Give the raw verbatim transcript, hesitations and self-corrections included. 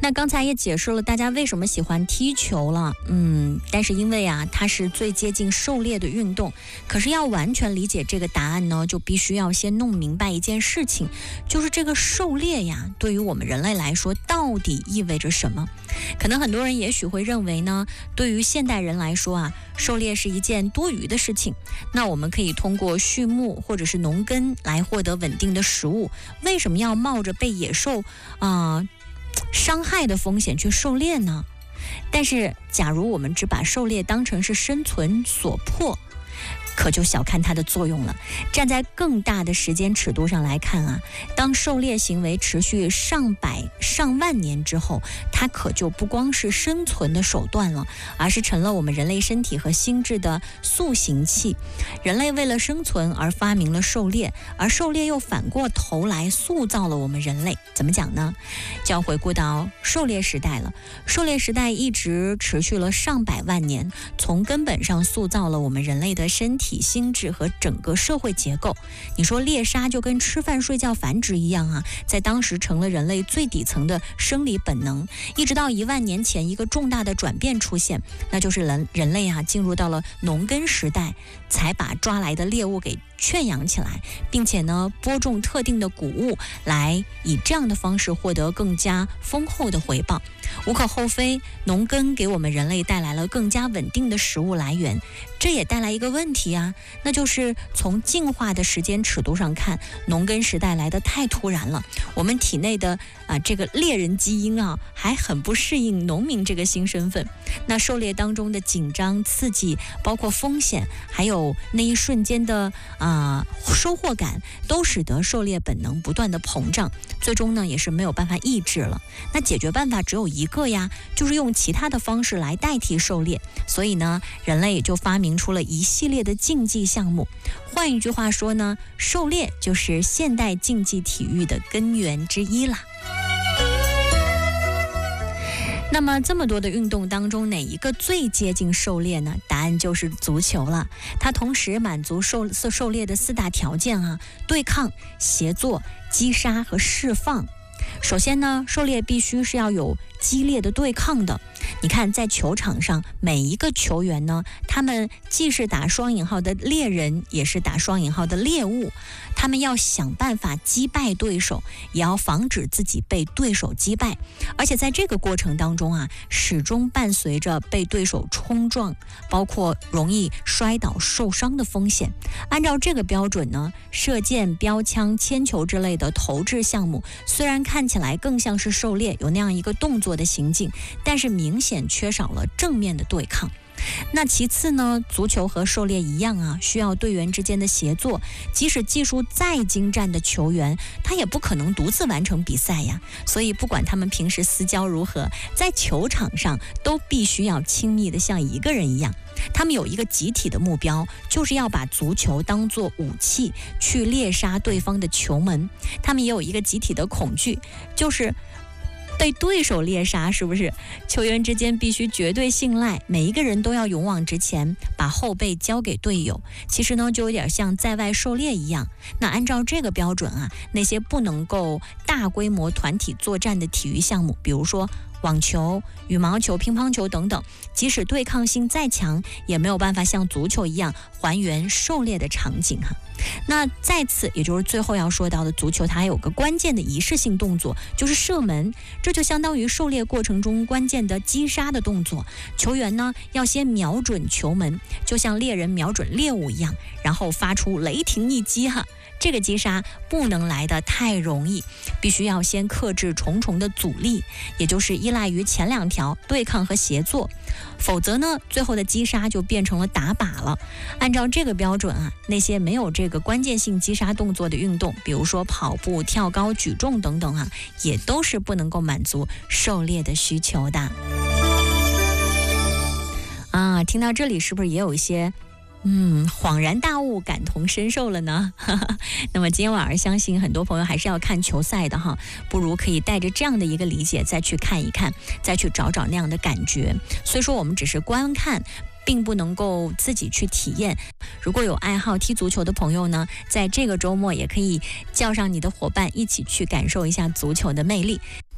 那刚才也解释了大家为什么喜欢踢球了，嗯，但是因为啊，它是最接近狩猎的运动。可是要完全理解这个答案呢，就必须要先弄明白一件事情，就是这个狩猎呀，对于我们人类来说，到底意味着什么？可能很多人也许会认为呢，对于现代人来说啊，狩猎是一件多余的事情。那我们可以通过畜牧或者是农耕来获得稳定的食物，为什么要冒着被野兽啊、呃、伤害的风险去狩猎呢？但是假如我们只把狩猎当成是生存所迫，可就小看它的作用了。站在更大的时间尺度上来看啊，当狩猎行为持续上百上万年之后，它可就不光是生存的手段了，而是成了我们人类身体和心智的塑形器。人类为了生存而发明了狩猎，而狩猎又反过头来塑造了我们人类。怎么讲呢？就要回顾到狩猎时代了。狩猎时代一直持续了上百万年，从根本上塑造了我们人类的身体、心智和整个社会结构。你说猎杀就跟吃饭睡觉繁殖一样啊，在当时成了人类最底层的生理本能。一直到一万年前，一个重大的转变出现，那就是人人类啊进入到了农耕时代，才把抓来的猎物给圈养起来，并且呢播种特定的谷物，来以这样的方式获得更加丰厚的回报。无可厚非，农耕给我们人类带来了更加稳定的食物来源。这也带来一个问题啊，那就是从进化的时间尺度上看，农耕时代来得太突然了，我们体内的啊、呃、这个猎人基因啊还很不适应农民这个新身份。那狩猎当中的紧张刺激，包括风险，还有那一瞬间的啊、呃、收获感，都使得狩猎本能不断的膨胀，最终呢也是没有办法抑制了。那解决办法只有一个呀，就是用其他的方式来代替狩猎。所以呢，人类也就发明出了一系列的竞技项目。换一句话说呢，狩猎就是现代竞技体育的根源之一啦。那么这么多的运动当中，哪一个最接近狩猎呢？答案就是足球了。它同时满足狩狩猎的四大条件啊：对抗、协作、击杀和释放。首先呢，狩猎必须是要有激烈的对抗的。你看，在球场上，每一个球员呢，他们既是打双引号的猎人，也是打双引号的猎物。他们要想办法击败对手，也要防止自己被对手击败。而且在这个过程当中啊，始终伴随着被对手冲撞，包括容易摔倒受伤的风险。按照这个标准呢，射箭、标枪、铅球之类的投掷项目，虽然看起来更像是狩猎，有那样一个动作的行径，但是明显缺少了正面的对抗。那其次呢，足球和狩猎一样啊，需要队员之间的协作。即使技术再精湛的球员，他也不可能独自完成比赛呀。所以不管他们平时私交如何，在球场上都必须要亲密的像一个人一样。他们有一个集体的目标，就是要把足球当作武器去猎杀对方的球门。他们也有一个集体的恐惧，就是被对手猎杀，是不是？球员之间必须绝对信赖，每一个人都要勇往直前，把后背交给队友。其实呢，就有点像在外狩猎一样。那按照这个标准啊，那些不能够大规模团体作战的体育项目，比如说网球、羽毛球、乒乓球等等，即使对抗性再强，也没有办法像足球一样还原狩猎的场景哈。那再次，也就是最后要说到的，足球它还有个关键的仪式性动作，就是射门。这就相当于狩猎过程中关键的击杀的动作。球员呢要先瞄准球门，就像猎人瞄准猎物一样，然后发出雷霆一击哈。这个击杀不能来得太容易，必须要先克制重重的阻力，也就是依赖于前两条对抗和协作，否则呢，最后的击杀就变成了打靶了。按照这个标准啊，那些没有这个关键性击杀动作的运动，比如说跑步、跳高、举重等等啊，也都是不能够满足狩猎的需求的。啊，听到这里是不是也有一些嗯，恍然大悟，感同身受了呢。那么今天晚上相信很多朋友还是要看球赛的哈，不如可以带着这样的一个理解再去看一看，再去找找那样的感觉。虽说我们只是观看，并不能够自己去体验。如果有爱好踢足球的朋友呢，在这个周末也可以叫上你的伙伴一起去感受一下足球的魅力。